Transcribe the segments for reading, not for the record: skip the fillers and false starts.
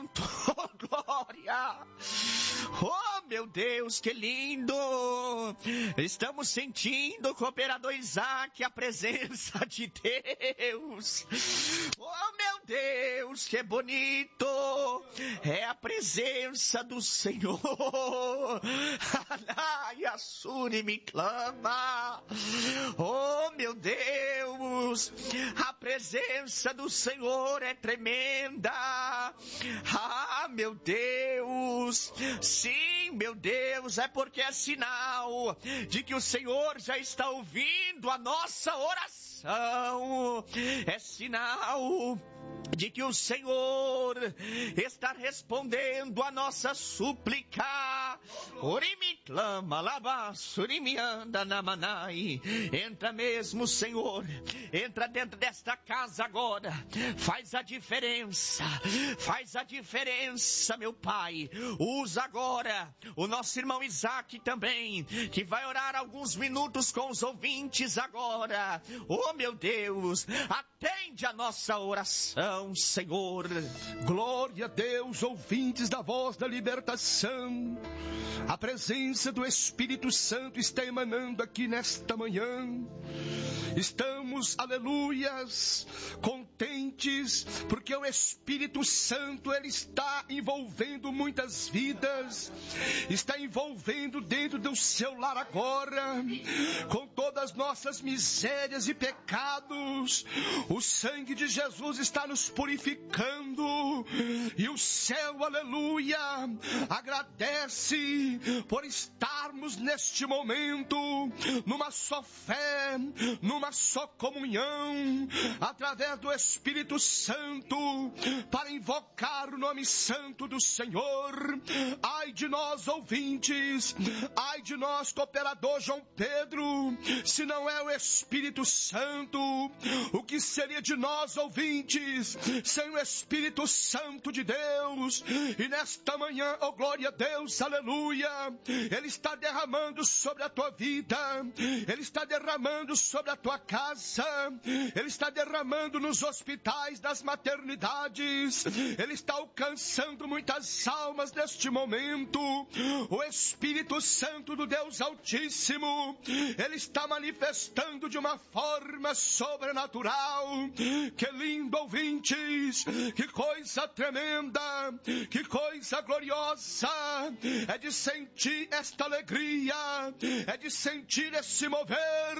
alto. Oh, glória! Oh, meu Deus, que lindo! Estamos sentindo, cooperador Isaac, a presença de Deus. Oh, meu Deus, que bonito! É a presença do Senhor. Yasuri me clama. Oh, meu Deus, a presença do Senhor é tremenda. Ah, meu Deus, sim, meu Deus, é porque é sinal de que o Senhor já está ouvindo a nossa oração. É sinal de que o Senhor está respondendo a nossa súplica. Orimi clama, lava, surimi anda na manai. Entra mesmo, Senhor. Entra dentro desta casa agora. Faz a diferença. Faz a diferença, meu Pai. Usa agora o nosso irmão Isaac também, que vai orar alguns minutos com os ouvintes agora. Oh, meu Deus, atende a nossa oração, Senhor. Glória a Deus, ouvintes da voz da libertação. A presença do Espírito Santo está emanando aqui nesta manhã. Estamos, aleluias, contentes, porque o Espírito Santo, ele está envolvendo muitas vidas, está envolvendo dentro do seu lar agora, com todas as nossas misérias e pecados. O sangue de Jesus está nos purificando, e o céu, aleluia, agradece por estarmos neste momento, numa só fé, numa só comunhão, através do Espírito Santo, para invocar o nome santo do Senhor. Ai de nós, ouvintes, ai de nós, cooperador João Pedro, se não é o Espírito Santo. O que seria de nós, ouvintes, sem o Espírito Santo de Deus? E nesta manhã, oh glória a Deus, aleluia, Ele está derramando sobre a tua vida, Ele está derramando sobre a tua casa, Ele está derramando nos hospitais, das maternidades, Ele está alcançando muitas almas neste momento. O Espírito Santo do Deus Altíssimo, Ele está manifestando de uma forma sobrenatural. Que lindo, ouvintes, que coisa tremenda, que coisa gloriosa, é de sentir esta alegria, é de sentir esse mover,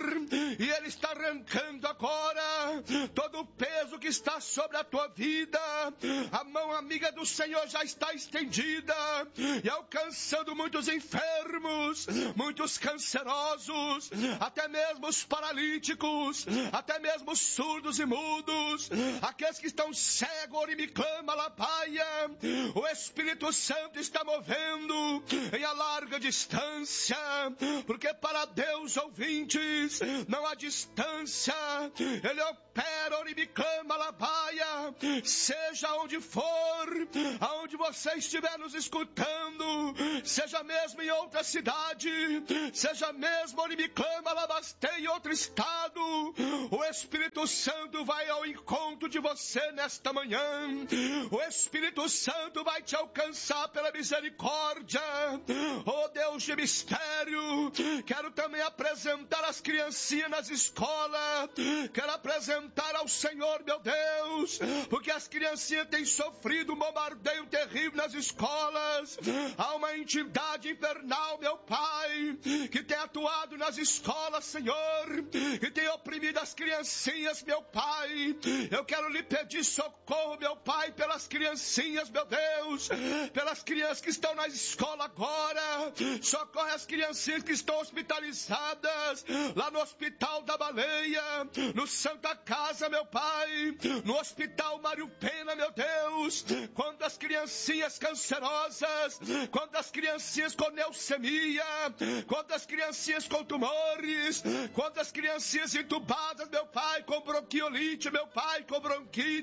e Ele está arrancando agora todo o peso que está sobre a tua vida. A mão amiga do Senhor já está estendida e alcançando muitos enfermos, muitos cancerosos, até mesmo os paralíticos, até mesmo os surdos e mudos, aqueles que estão cegos, e me clama lapaia. O Espírito Santo está movendo em a larga distância, porque para Deus, ouvintes, não há distância. Ele opera, e me clama lapaia, seja onde for, aonde você estiver nos escutando, seja mesmo em outra cidade, seja mesmo onde me clama labastei em outro estado, o Espírito Santo vai ao encontro de você nesta manhã. O Espírito Santo vai te alcançar pela misericórdia. Oh Deus de mistério, quero também apresentar as criancinhas nas escolas, quero apresentar ao Senhor, meu Deus, porque as criancinhas têm sofrido um bombardeio terrível nas escolas. Há uma entidade infernal, meu Pai, que tem atuado nas escolas, Senhor, e tem oprimido as criancinhas, meu Pai. Eu quero lhe pedir socorro, meu Pai, pelas criancinhas, meu Deus, pelas crianças que estão na escola agora. Socorre as criancinhas que estão hospitalizadas lá no Hospital da Baleia, no Santa Casa, meu Pai, no Hospital Mário Pena, meu Deus. Quantas criancinhas cancerosas, quantas criancinhas com leucemia, quantas criancinhas com tumores, quantas criancinhas entubadas, meu Pai, com bronquiolite, meu Pai, com bronquite.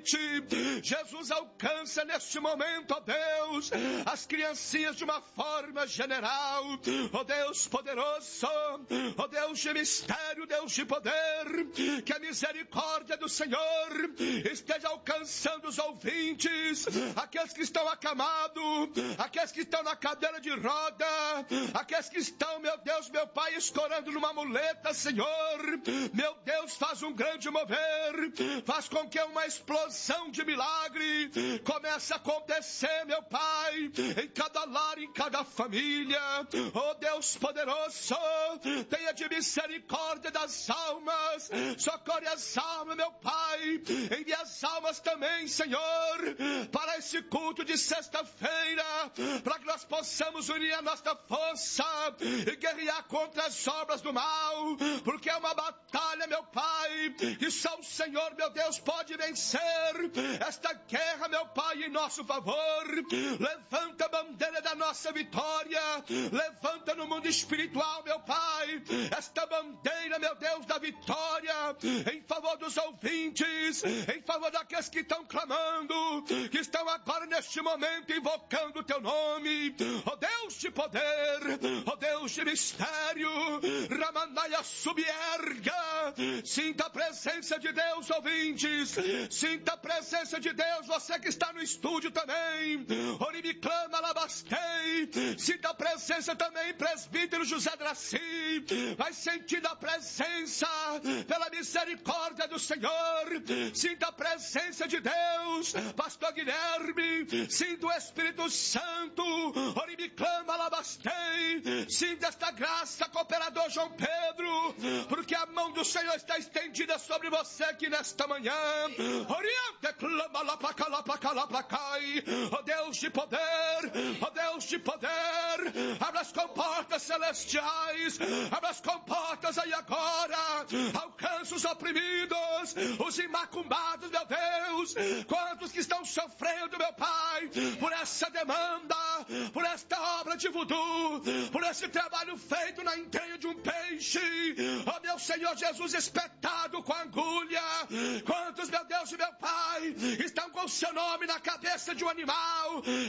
ouvinte. Jesus, alcança neste momento, ó Deus, as criancinhas de uma forma general. Ó Deus poderoso, ó Deus de mistério, Deus de poder, que a misericórdia do Senhor esteja alcançando os ouvintes, aqueles que estão acamados, aqueles que estão na cadeira de roda, aqueles que estão, meu Deus, meu Pai, escorando numa muleta, Senhor. Meu Deus, faz um grande mover, faz com que uma explosão de milagre comece a acontecer, meu Pai, em cada lar, em cada família. Oh Deus poderoso, tenha de misericórdia das almas, socorre as almas, meu Pai, envia as almas também, Senhor, para esse culto de sexta-feira, para que nós possamos unir a nossa força e guerrear contra as obras do mal, porque é uma batalha, meu Pai, que só o Senhor, meu Deus, pode vencer esta guerra, meu Pai, em nosso favor. Levanta a bandeira da nossa vitória, levanta no mundo espiritual, meu Pai, esta bandeira, meu Deus, da vitória, em favor dos ouvintes, em favor daqueles que estão clamando, que estão agora neste momento invocando o Teu nome. Ó Deus de poder, ó Deus de mistério, Ramanaia subierga, sinta a presença de Deus, ouvintes, sinta a presença de Deus, você que está no estúdio também, Oribiclama Labastei, sinta a presença também, presbítero José Draci, vai sentindo a presença, pela misericórdia do Senhor, sinta a presença de Deus, pastor Guilherme, sinta o Espírito Santo, Oribiclama Labastei, sinta esta graça, cooperador João Pedro, porque a mão do Senhor está estendida sobre você aqui nesta manhã. Oriente clama lá pra cá, lá pra cá, lá pra cá. Ó Deus de poder, ó Deus de poder, abre as comportas celestiais, abre as comportas aí agora, alcança os oprimidos, os imacumbados, meu Deus, quantos que estão sofrendo, meu Pai, por essa demanda, por esta obra de voodoo, por esse trabalho feito na entranha de um peixe, ó meu Senhor Jesus, espetado com agulha, quantos, meu Deus e meu Pai, estão com o seu nome na cabeça de um animal,